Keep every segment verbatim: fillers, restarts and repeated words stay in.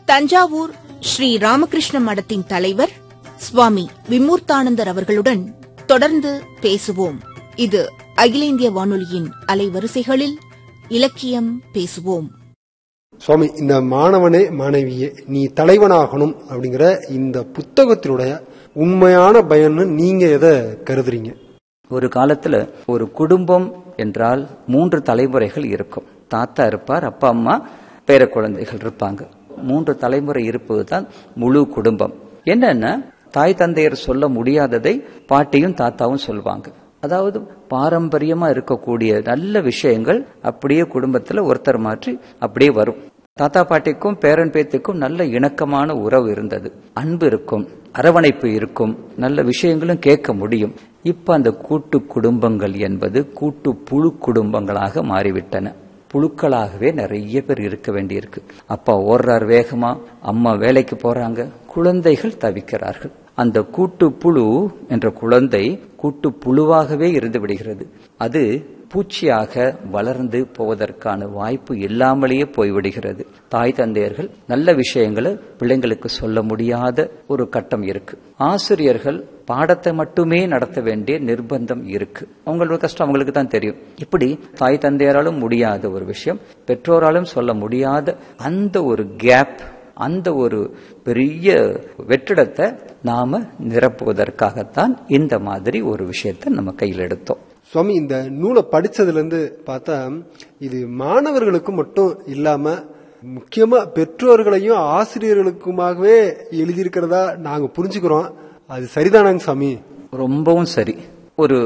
தஞ்சாவூர் ஸ்ரீ ராமகிருஷ்ண மடத்தின் தலைவர் சுவாமி விமூர்த்தானந்தர் அவர்களுடன் தொடர்ந்து பேசுவோம். இது அகில இந்திய வானொலியின் அலைவரிசைகளில் இலக்கியம் பேசுவோம். சுவாமி, இந்த மாணவனே மாணவியே நீ தலைவனாகணும் அப்படிங்கிற இந்த புத்தகத்தினுடைய உண்மையான பயன்னு நீங்க எதை கருதுறீங்க? ஒரு காலத்துல ஒரு குடும்பம் என்றால் மூன்று தலைமுறைகள் இருக்கும். தாத்தா இருப்பார், அப்பா அம்மா, பேர குழந்தைகள் இருப்பாங்க. மூன்று தலைமுறை இருப்பதுதான் முழு குடும்பம். என்னன்னா, தாய் தந்தையர் சொல்ல முடியாததை பாட்டியும் தாத்தாவும் சொல்வாங்க. அதாவது பாரம்பரியமா இருக்கக்கூடிய நல்ல விஷயங்கள் அப்படியே குடும்பத்துல ஒருத்தர் மாற்றி அப்படியே வரும். தாத்தா பாட்டிக்கும் பேரன் பேத்திக்கும் நல்ல இணக்கமான உறவு இருந்தது, அன்பு இருக்கும், அரவணைப்பு இருக்கும், நல்ல விஷயங்களும் கேட்க முடியும். இப்ப அந்த கூட்டு குடும்பங்கள் என்பது கூட்டு புழு குடும்பங்களாக மாறிவிட்டன. புழுக்களாகவே நிறைய பேர் இருக்க வேண்டியிருக்கு. அப்பா ஓடுறார் வேகமா, அம்மா வேலைக்கு போறாங்க, குழந்தைகள் தவிக்கிறார்கள். அந்த கூட்டு புழு என்ற குழந்தை கூட்டு புழுவாகவே இருந்து விடுகிறது. அது பூச்சியாக வளர்ந்து போவதற்கான வாய்ப்பு இல்லாமலேயே போய்விடுகிறது. தாய் தந்தையர்கள் நல்ல விஷயங்களை பிள்ளைங்களுக்கு சொல்ல முடியாத ஒரு கட்டம் இருக்கு. ஆசிரியர்கள் பாடத்தை மட்டுமே நடத்த வேண்டிய நிர்பந்தம் இருக்கு. அவங்களோட கஷ்டம் அவங்களுக்கு தான் தெரியும். இப்படி தாய் தந்தையராலும் முடியாத ஒரு விஷயம், பெற்றோராலும் சொல்ல முடியாத அந்த ஒரு கேப், அந்த ஒரு பெரிய வெற்றிடத்தை நாம நிரப்புவதற்காகத்தான் இந்த மாதிரி ஒரு விஷயத்தை நம்ம கையில் எடுத்தோம். சுவாமி, இந்த நூலை படிச்சதுல இருந்து பார்த்தா இது மாணவர்களுக்கு மட்டும் இல்லாம முக்கியமா பெற்றோர்களையும் ஆசிரியர்களுக்குமாகவே எழுதியிருக்கிறதா நாங்க புரிஞ்சுக்கிறோம். அது சரிதானாங்க சாமி? ரொம்பவும் சரி. ஒரு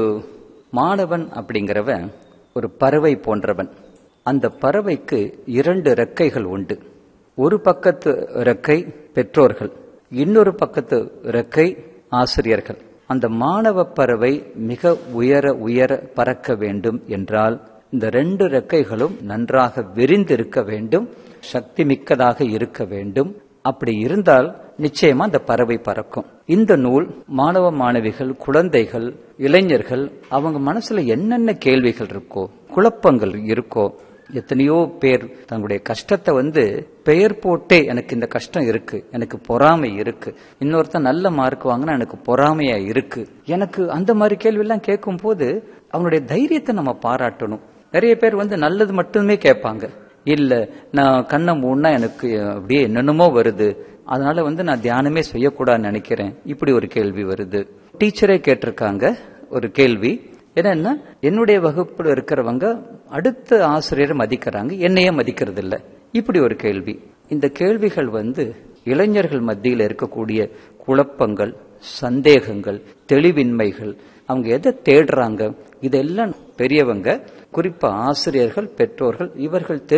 மாணவன் அப்படிங்கிறவன் ஒரு பறவை போன்றவன். அந்த பறவைக்கு இரண்டு ரெக்கைகள் உண்டு. ஒரு பக்கத்து ரெக்கை பெற்றோர்கள், இன்னொரு பக்கத்து ரெக்கை ஆசிரியர்கள். அந்த மாணவ பறவை மிக உயர உயர பறக்க வேண்டும் என்றால் இந்த ரெண்டு ரெக்கைகளும் நன்றாக விரிந்திருக்க வேண்டும், சக்தி மிக்கதாக இருக்க வேண்டும். அப்படி இருந்தால் நிச்சயமா அந்த பறவை பறக்கும். இந்த நூல் மாணவ மாணவிகள், குழந்தைகள், இளைஞர்கள் அவங்க மனசுல என்னென்ன கேள்விகள் இருக்கோ, குழப்பங்கள் இருக்கோ, எத்தனையோ பேர் தங்களுடைய கஷ்டத்தை வந்து பெயர் போட்டே எனக்கு இந்த கஷ்டம் இருக்கு, எனக்கு பொறாமை இருக்கு, இன்னொருத்தன் நல்ல மார்க் வாங்கினா எனக்கு பொறாமையா இருக்கு, எனக்கு அந்த மாதிரி கேள்வி எல்லாம் கேட்கும் போது அவனுடைய தைரியத்தை நம்ம பாராட்டணும். நிறைய பேர் வந்து நல்லது மட்டுமே கேட்பாங்க. இல்ல நான் கண்ணை மூடனா எனக்கு அப்படியே என்னென்னமோ வருது, அதனால வந்து நான் தியானமே செய்யக்கூடாதுன்னு நினைக்கிறேன், இப்படி ஒரு கேள்வி வருது. டீச்சரே கேட்டிருக்காங்க ஒரு கேள்வி, என்னன்னா என்னுடைய வகுப்புல இருக்கிறவங்க அடுத்த ஆசிரியரை மதிக்கிறாங்க, என்னையே மதிக்கிறது இல்ல, இப்படி ஒரு கேள்வி. இந்த கேள்விகள் வந்து இளைஞர்கள் மத்தியில் இருக்கக்கூடிய குழப்பங்கள், சந்தேகங்கள், தெளிவின்மைகள், அவங்க எதை தேடுறாங்க, இதெல்லாம் பெரியவங்க, குறிப்பா ஆசிரியர்கள், பெற்றோர்கள் இவர்கள்